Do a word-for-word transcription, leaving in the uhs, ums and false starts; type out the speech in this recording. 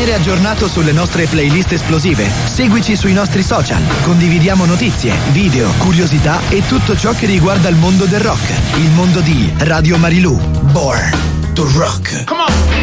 rimanere aggiornato sulle nostre playlist esplosive, seguici sui nostri social. Condividiamo notizie, video, curiosità e tutto ciò che riguarda il mondo del rock. Il mondo di Radio Marilù. Born to Rock. Come on.